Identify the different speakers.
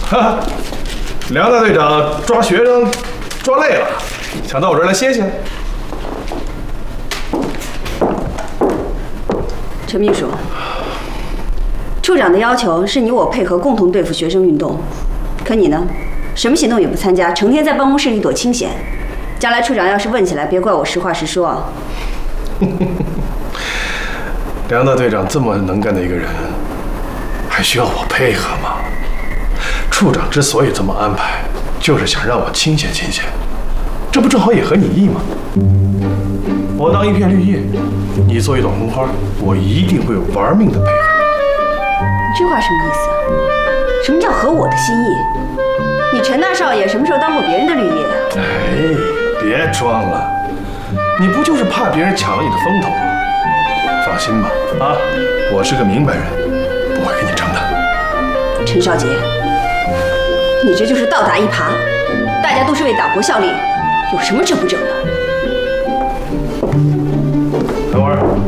Speaker 1: 哈，梁大队长抓学生抓累了，想到我这儿来歇歇。
Speaker 2: 陈秘书，处长的要求是你我配合共同对付学生运动，可你呢，什么行动也不参加，成天在办公室里躲清闲。将来处长要是问起来，别怪我实话实说啊。
Speaker 1: 梁大队长这么能干的一个人，还需要我配合吗？处长之所以这么安排，就是想让我清闲清闲，这不正好也合你意吗？我当一片绿叶，你做一朵红花，我一定会玩命的配合你。
Speaker 2: 你这话什么意思啊？什么叫合我的心意？你陈大少爷什么时候当过别人的绿叶啊？
Speaker 1: 哎，别装了，你不就是怕别人抢了你的风头吗？放心吧，啊，我是个明白人，不会跟你争的。
Speaker 2: 陈少杰，你这就是倒打一耙，大家都是为党国效力，有什么争不争的？
Speaker 1: 等会儿。